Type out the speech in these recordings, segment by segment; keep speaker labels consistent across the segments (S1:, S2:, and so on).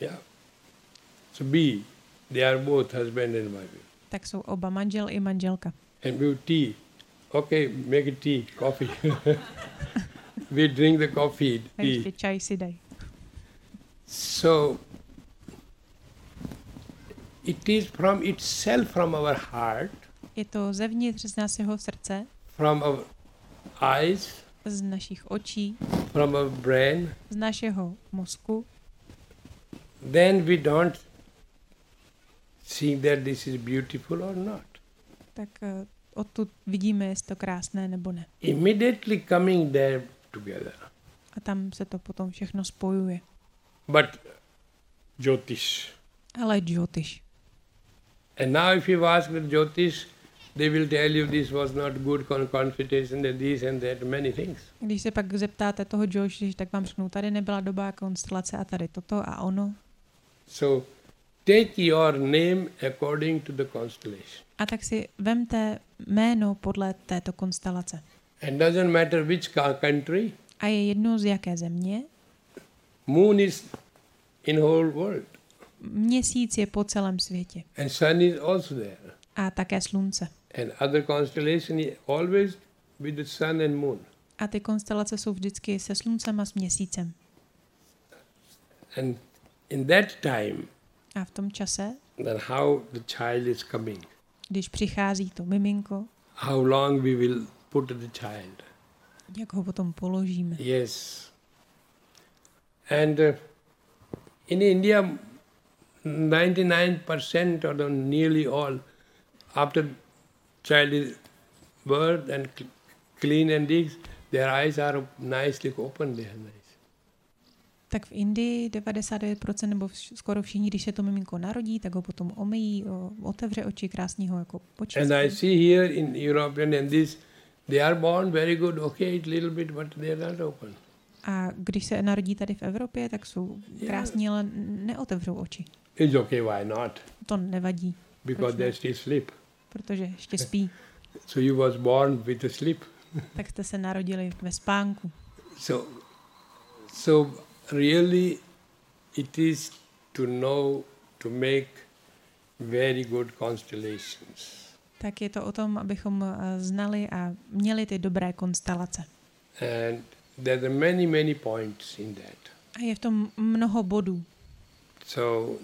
S1: Yeah. So B, they are both husband and wife.
S2: Tak jsou oba manžel i manželka.
S1: And we tea. Okay, make it tea, coffee. We drink the coffee,
S2: A
S1: tea.
S2: ještě čaj si dají.
S1: So it is from itself, from our heart,
S2: Je to zevnitř z našeho srdce,
S1: from our eyes,
S2: z našich očí,
S1: from our brain.
S2: z našeho mozku.
S1: Then we don't see that this is beautiful or not.
S2: Tak odtud vidíme, jestli to krásné nebo ne.
S1: Immediately coming there together.
S2: A tam se to potom všechno spojuje.
S1: But Jyotish.
S2: Ale Jyotish.
S1: And now if you ask the Jyotish, they will tell you this was not good consultation, and this and that, many things.
S2: Když se pak zeptáte toho Jyotish, tak vám řeknou, tady nebyla dobrá konstelace a tady toto a ono.
S1: So take your name according to the constellation.
S2: A tak si vemte jméno podle této konstelace.
S1: And doesn't matter which country,
S2: A je jedno z jaké země.
S1: moon is in whole world.
S2: Měsíc je po celém světě.
S1: And sun is also there.
S2: A také slunce.
S1: And other constellation is always with the sun and moon.
S2: A ty konstelace jsou vždycky se sluncem a s měsícem.
S1: And in that time,
S2: A v tom čase,
S1: then how the child is coming,
S2: když přichází to miminko,
S1: how long we will put the child.
S2: jak ho potom položíme.
S1: Yes. And in India, 99% or nearly all, after child is birth and clean and digs, their eyes are nicely open. They are nice.
S2: Tak v Indii 99% nebo skoro všichni, když se to miminko narodí, tak ho potom omyjí, otevře oči, krásně ho jako počistí.
S1: And I see here in European and this, they are born very good, okay, a little bit, but they are not open.
S2: A když se narodí tady v Evropě, tak jsou krásní, ale neotevřou oči.
S1: It's okay, why not?
S2: To nevadí,
S1: Because they still sleep.
S2: protože ještě spí.
S1: So you was born with a sleep.
S2: Tak jste se narodili ve spánku.
S1: So really it is to know, to make very good constellations.
S2: Tak je to o tom, abychom znali a měli ty dobré konstelace.
S1: And there are many, many points in that.
S2: A je v tom mnoho bodů.
S1: So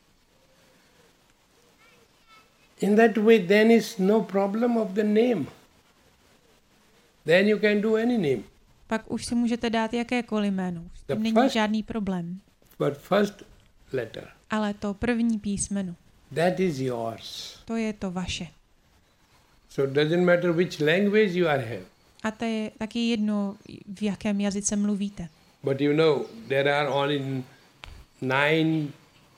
S1: in that way then is no problem of the name. Then you can do any name.
S2: Pak už si můžete dát jakékoliv jméno. S tím není žádný problém.
S1: But first letter.
S2: Ale to první písmeno.
S1: That is yours.
S2: To je to vaše.
S1: So it doesn't matter which language you are have.
S2: A to je taky jedno, v jakém jazyce mluvíte.
S1: But you know, there are only nine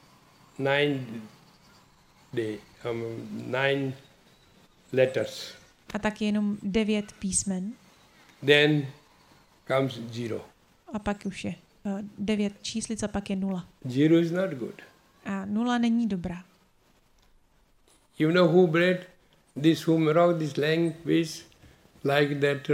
S1: letters.
S2: A tak jenom 9 písmen.
S1: Then comes 0.
S2: A pak už je 9 číslic a pak je 0.
S1: 0 is not good.
S2: A 0 není dobrá.
S1: You know who bred this, who wrote this language like that,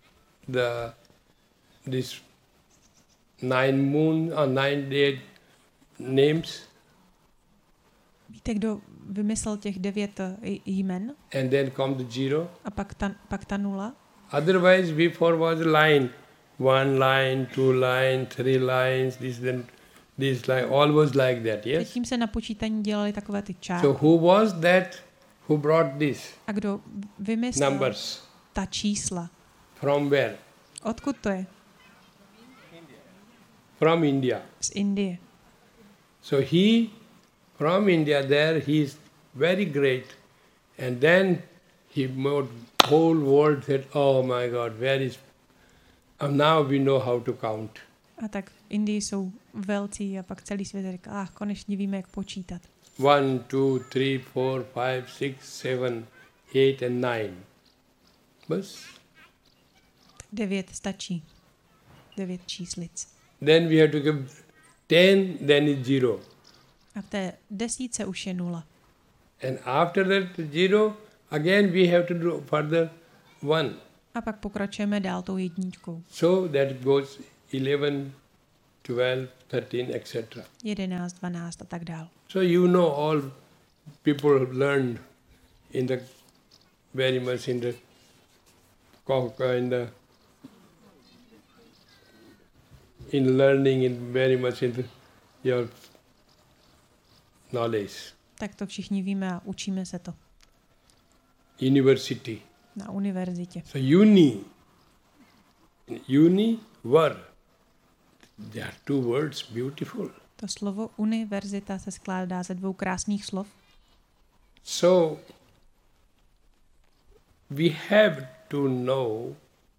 S1: this 9 moon or 9 day names?
S2: Víte, kdo vymyslel těch 9 jmen?
S1: And then come the 0.
S2: A pak ta 0?
S1: Otherwise before was a line. 1 line, 2 line, 3 lines, this line, always like that, yes?
S2: Předtím se na počítání dělali takové ty čárky.
S1: So who was that who brought this?
S2: A kdo vymyslel
S1: Numbers.
S2: Ta čísla?
S1: From where?
S2: Odkud to je?
S1: From India.
S2: Z Indie.
S1: So he, from India there, he is very great. And then he made whole world said, oh my God, where is... And now we know how to count.
S2: A tak v Indii jsou velcí a pak celý svět říká, konečně víme, jak počítat.
S1: 1, 2, 3, 4, 5, 6, 7, 8 and 9. Bas.
S2: 9 stačí. 9 číslic.
S1: Then we have to give 10, then is 0.
S2: A v té 10 už je 0.
S1: And after that 0, again we have to do further 1.
S2: A pak pokračujeme dál tou jedničkou.
S1: So that goes 11, 12, 13, etc.
S2: 11, 12 a tak dál.
S1: So you know all people learn in the very much in the in learning in very much in your knowledge.
S2: Tak to všichni víme a učíme se to
S1: University.
S2: na univerzitě.
S1: So word. There are two words, beautiful.
S2: To slovo univerzita se skládá ze dvou krásných slov.
S1: So we have to know.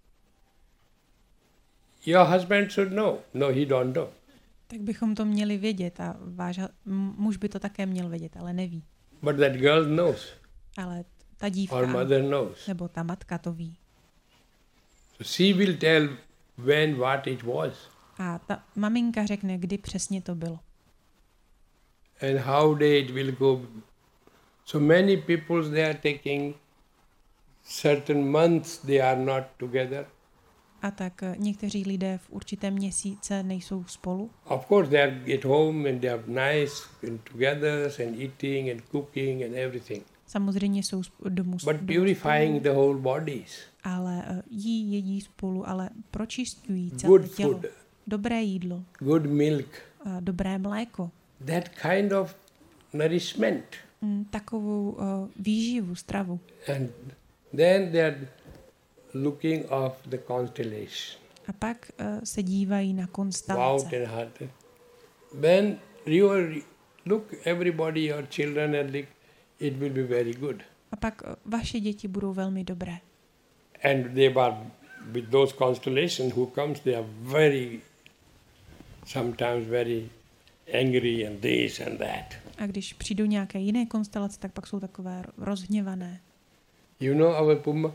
S1: Your husband should know. No, he don't know.
S2: Tak bychom to měli vědět a muž by to také měl vědět, ale neví.
S1: But that girl knows.
S2: Ale ta dívka
S1: Or mother knows.
S2: nebo ta matka to ví.
S1: So she will tell when what it was.
S2: A ta maminka řekne, kdy přesně to bylo.
S1: And how it will go. So many people, they are taking certain months, they are not together.
S2: A tak někteří lidé v určitém měsíce nejsou spolu.
S1: Of course, they are at home and they are nice and together and eating and cooking and everything.
S2: Samozřejmě jsou domů
S1: But purifying the whole bodies.
S2: Ale jedí spolu, ale pročišťují celé tělo.
S1: Good food.
S2: Dobré jídlo.
S1: Good milk.
S2: Dobré mléko.
S1: That kind of nourishment.
S2: Takovou výživu, stravu.
S1: And then they are looking of the constellation.
S2: A pak se dívají na konstelace.
S1: Out and heart. When you look everybody, your children, and it will be very good.
S2: A pak vaše děti budou velmi dobré.
S1: And they are with those constellations who comes, they are very, sometimes very angry and this and that.
S2: A když přijdou nějaké jiné konstelace, tak pak jsou takové rozhněvané.
S1: You know our Puma,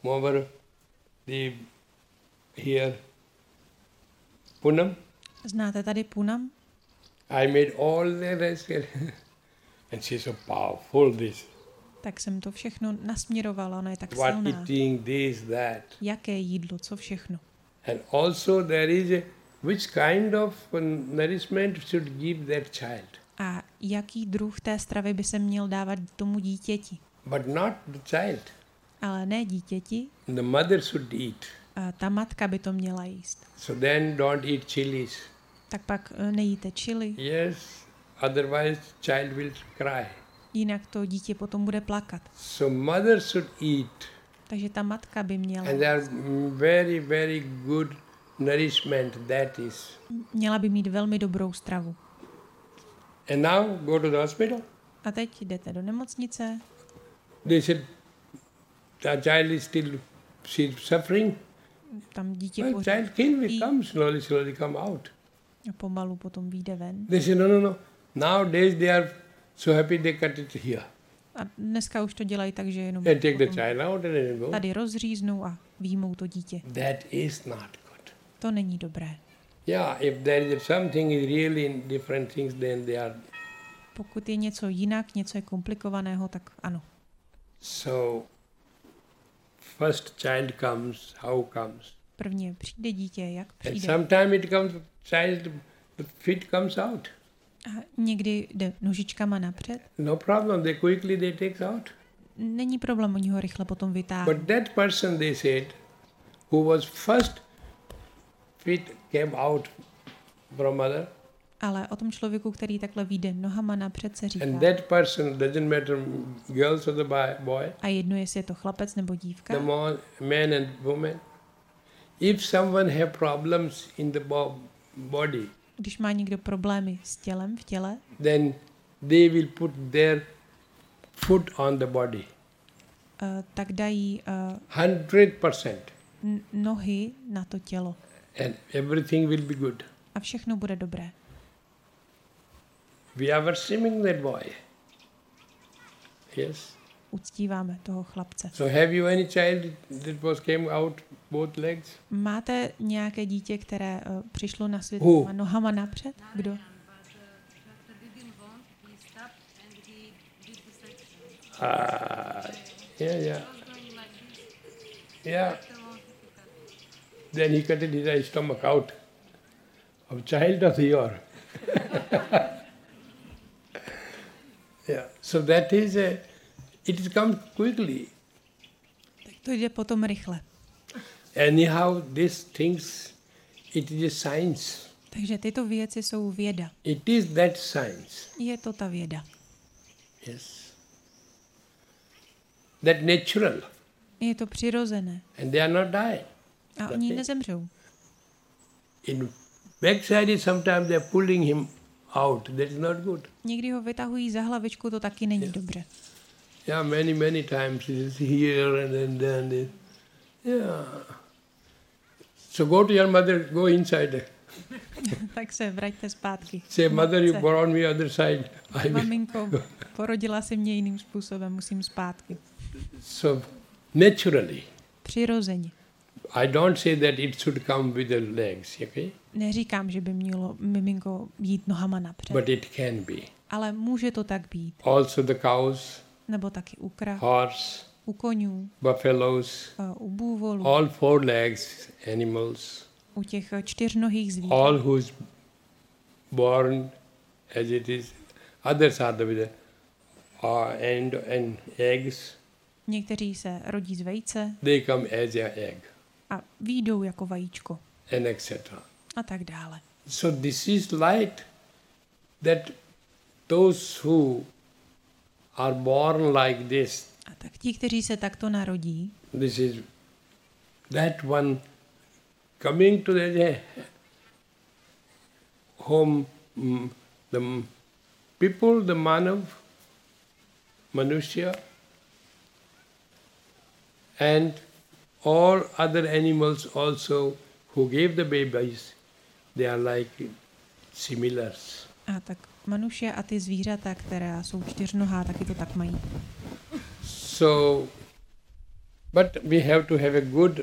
S1: here, Punam?
S2: Znáte tady Punam?
S1: I made all the rest and she's so powerful, this.
S2: Tak jsem to všechno nasměrovala, ona je tak
S1: What
S2: silná.
S1: eating, this, that.
S2: Jaké jídlo, co všechno.
S1: And also there is which kind of nourishment should give that child.
S2: A jaký druh té stravy by se měl dávat tomu dítěti?
S1: But not the child.
S2: Ale ne dítěti.
S1: The mother should eat.
S2: A ta matka by to měla jíst.
S1: So then don't eat chilies.
S2: Tak pak nejíte chili.
S1: Yes, otherwise child will cry.
S2: Jinak to dítě potom bude plakat.
S1: So mother should eat.
S2: Takže ta matka by měla.
S1: And there are very, very good nourishment, that is.
S2: Měla by mít velmi dobrou stravu.
S1: And now go to the hospital.
S2: A teď jdete do nemocnice.
S1: They said the child is still suffering.
S2: Tam dítě
S1: Well, child will come slowly come out.
S2: A pomalu potom vyjde ven.
S1: They said no. Nowadays they are so happy they cut it here.
S2: A dneska už to dělají tak, že jenom
S1: And take the child out and then go.
S2: tady rozříznou a výjmou to dítě.
S1: That is not good.
S2: To není dobré.
S1: Yeah, if there is something is really in different things, then they are.
S2: Pokud je něco jinak, něco je komplikovaného, tak ano.
S1: So, first child comes, how comes?
S2: Prvně přijde dítě, jak
S1: And
S2: přijde.
S1: sometimes it comes, the feet comes out.
S2: A někdy jde nožičkama napřed.
S1: No problem, they take out.
S2: Není problém, oni ho rychle potom vytáhnou.
S1: But that person, they said, who was first feet came out from mother,
S2: Ale o tom člověku, který takhle vyjde nohama napřed, se říká.
S1: and that person doesn't matter girls or the boy,
S2: A jedno, jestli je to chlapec nebo dívka.
S1: the man and woman. If someone have problems in the body,
S2: Když má někdo problémy s tělem, v těle,
S1: then they will put their foot on the body.
S2: tak dají
S1: 100%.
S2: Nohy na to tělo.
S1: And everything will be good.
S2: A všechno bude dobré.
S1: We are worshiping that boy. Yes.
S2: Uctíváme toho chlapce.
S1: So have you any child that came out both legs?
S2: Máte nějaké dítě, které přišlo na svět
S1: Who?
S2: nohama napřed? Kdo? Yeah. Then he cut his stomach out
S1: of child of the year. Yeah, so that is it comes quickly.
S2: Tak to jde potom rychle.
S1: Anyhow, these things, it is a science.
S2: Takže tyto věci jsou věda.
S1: It is that science.
S2: Je to ta věda.
S1: Yes. That natural.
S2: Je to přirozené.
S1: And they are not dying.
S2: A oni nezemřou.
S1: In backside, sometimes they are pulling him out. That is not good.
S2: Někdy ho vytahují za hlavičku, to taky není dobře.
S1: Yeah, many times it is here and then. Yeah. So go to your mother, go inside.
S2: Tak se vraťte zpátky.
S1: Say, mother, you brought me other side.
S2: Maminko, porodila si mě jiným způsobem, musím zpátky.
S1: So, naturally.
S2: Přirozeně.
S1: I don't say that it should come with the legs, okay?
S2: Neříkám, že by mělo miminko jít nohama napřed.
S1: But it can be.
S2: Ale může to tak být.
S1: Also the cows,
S2: Nebo taky u krav,
S1: horse,
S2: u konňů,
S1: buffaloes,
S2: u bůvolů,
S1: all four legs animals,
S2: u těch čtyřnohých zvířat.
S1: all who's born as it is. Others are the and eggs.
S2: Někteří se rodí z vejce
S1: They come as an egg,
S2: a výjdou jako vajíčko
S1: and etc.
S2: a tak dále.
S1: So this is light that those who are born like this,
S2: A tak ti, kteří se takto narodí,
S1: this is that one coming to the home, the people, the Manushya, and all other animals also who gave the babies, they are like similars.
S2: a tak Manušia a ty zvířata, která jsou čtyřnohá, taky to tak mají.
S1: So, but we have to have a good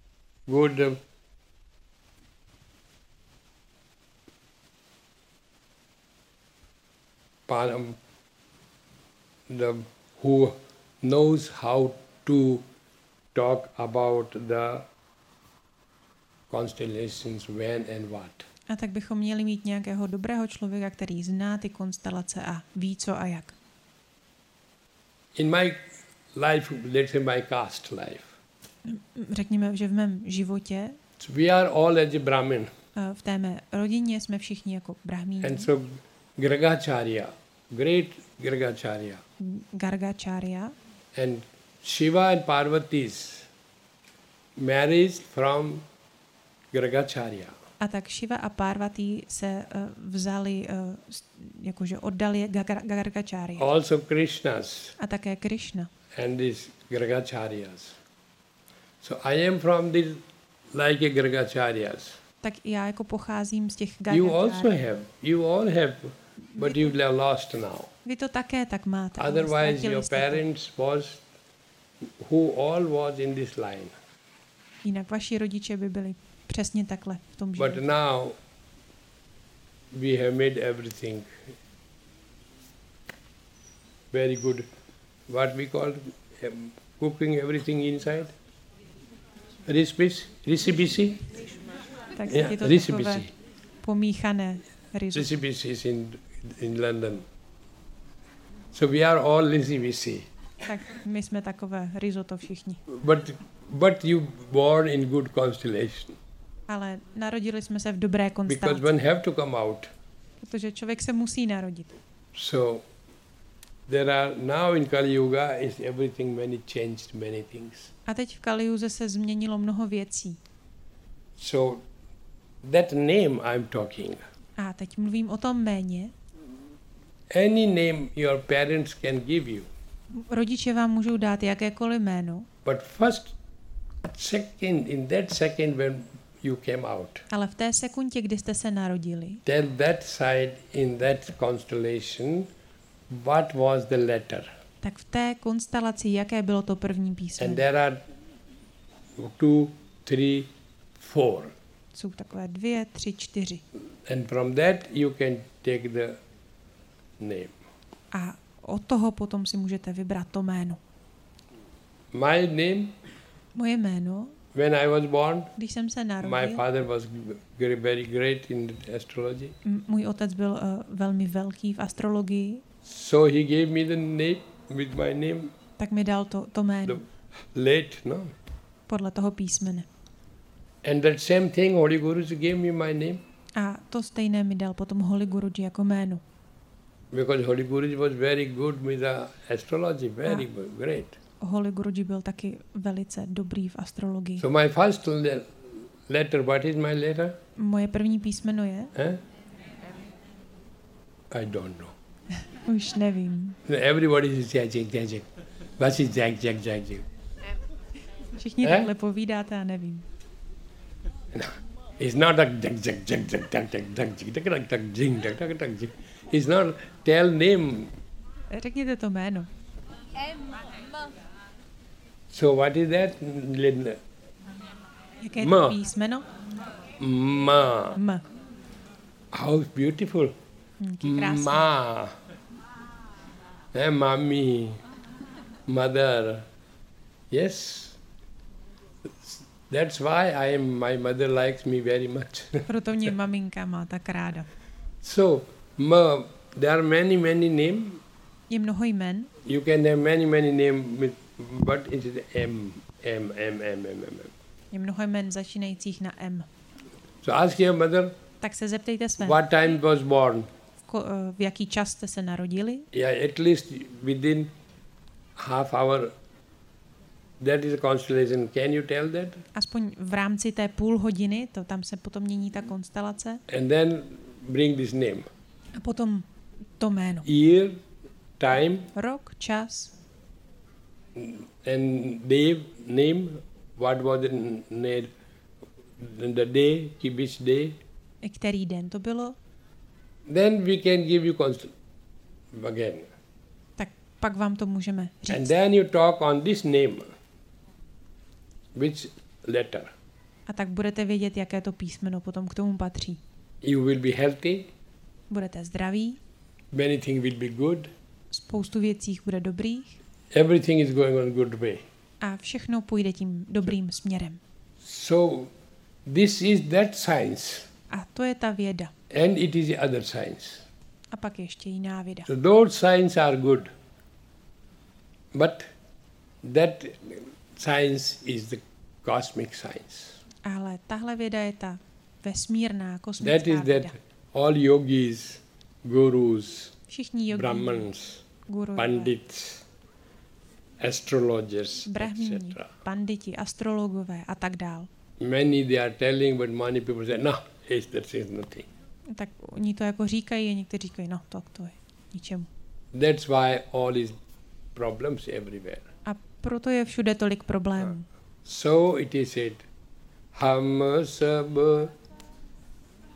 S1: who knows how to talk about the constellations, when and what.
S2: A tak bychom měli mít nějakého dobrého člověka, který zná ty konstelace a ví co a jak.
S1: In my life, let's say my caste life,
S2: Řekněme, že v mém životě,
S1: we are all as a Brahmin.
S2: v té mé rodině jsme všichni jako brahmíni.
S1: And so Gargacharya, great Gargacharya,
S2: Gargacharya
S1: and Shiva and Parvati's marriage from Gargacharya.
S2: a tak Shiva a Parvati se vzali, jakože oddali Gargacharya.
S1: Also Krishna's
S2: A také Krishna.
S1: and these Gargacharyas. So I am from this like a Gargacharyas.
S2: Tak já jako pocházím z těch
S1: You also
S2: Gargacharya.
S1: have, you all have, but you have lost now.
S2: Vy to také tak máte. ale
S1: Otherwise
S2: ztratili
S1: your
S2: jste to.
S1: parents was, who all was in this line.
S2: Jinak vaši rodiče by byli přesně takhle v tom
S1: But
S2: životě.
S1: now we have made everything very good. What we call cooking everything inside? Recipes?
S2: Tak
S1: Yeah,
S2: je to
S1: recipes.
S2: takové pomíchané risotto.
S1: Recipes in London. So we are all recipes.
S2: Tak my jsme takové risotto všichni.
S1: But you born in good constellation.
S2: Ale narodili jsme se v dobré
S1: Because
S2: konstelaci,
S1: one have to come out.
S2: protože člověk se musí narodit.
S1: So there are now in Kali Yuga is everything changed many things.
S2: A teď v Kaliuze se změnilo mnoho věcí.
S1: So that name I'm talking.
S2: A teď mluvím o tom jméně.
S1: Any name your parents can give you.
S2: Rodiče vám můžou dát jakékoliv jméno,
S1: But first second, in that second when you came out,
S2: ale v té sekundě, kdy jste se narodili,
S1: tell that side in that constellation what was the letter.
S2: tak v té konstelaci, jaké bylo to první
S1: And
S2: písmeno.
S1: there are 2, 3, 4.
S2: Jsou takové 2, 3, 4.
S1: And from that you can take the name.
S2: A od toho potom si můžete vybrat to jméno.
S1: My name
S2: Moje jméno
S1: when I was born,
S2: Když jsem se
S1: my
S2: narodil,
S1: father was very great in astrology.
S2: Můj otec byl velmi velký v astrologii,
S1: So he gave me the name with my name,
S2: tak mi dal to jméno
S1: late, no?
S2: podle toho písmene.
S1: And that same thing, Holy Guruji gave me my name.
S2: A to stejné mi dal potom Holy Guruji jako jméno.
S1: Because Holy Guruji was very good with the astrology, very good, great.
S2: Holy Guruji byl taky velice dobrý v astrologii.
S1: So my first letter, what is my letter?
S2: Moje první písmeno je?
S1: I don't know.
S2: Už nevím.
S1: Everybody is Jack. What is Jack?
S2: Všichni takhle povídáte a nevím.
S1: No, it's not like Jack. It's not tell name.
S2: Řekněte to jméno.
S1: So what is that?
S2: Jaké je to písmeno?
S1: Ma.
S2: M.
S1: How beautiful.
S2: Krásný.
S1: Ma. Mommy. Mother. Yes. That's why my mother likes me very much.
S2: Proto mě maminka má tak ráda.
S1: So, Ma, there are many names.
S2: Je mnoho jmen.
S1: You can have many names, but it is M.
S2: Je mnoho jmen začínajících na M.
S1: So ask your mother,
S2: Tak se zeptejte své.
S1: what time was born?
S2: V jaký čas jste se narodili?
S1: Yeah, at least within half hour. That is a constellation. Can you tell that?
S2: Aspoň v rámci té půl hodiny, to tam se potom mění ta konstelace.
S1: And then bring this name.
S2: A potom to jméno.
S1: Year, time,
S2: Rok, čas
S1: and day, name. What was the day, which day?
S2: který den to bylo.
S1: Then we can give you again.
S2: Tak pak vám to můžeme říct.
S1: And then you talk on this name. Which letter?
S2: A tak budete vědět, jaké to písmeno potom k tomu patří.
S1: You will be healthy.
S2: Budete zdraví.
S1: Many things will be good.
S2: Spoustu věcí bude dobrých.
S1: Everything is going on good way.
S2: A všechno půjde tím dobrým směrem.
S1: So, this is that science.
S2: A to je ta věda.
S1: And it is the other science.
S2: A pak ještě jiná věda.
S1: So those science are good. But that science is the cosmic science.
S2: Ale tahle věda je ta vesmírná, kosmická
S1: That is
S2: věda.
S1: that all yogis, gurus,
S2: Všichni jogíni,
S1: brahmans,
S2: gurové,
S1: pandits, astrologers,
S2: brahmini,
S1: etc.
S2: panditi, astrologové a tak dál.
S1: Many they are telling, but many people say, no, that is nothing.
S2: Tak oni to jako říkají a někteří říkají, no to je ničemu.
S1: That's why all is problems everywhere.
S2: A proto je všude tolik problémů.
S1: So it is said, Ham sab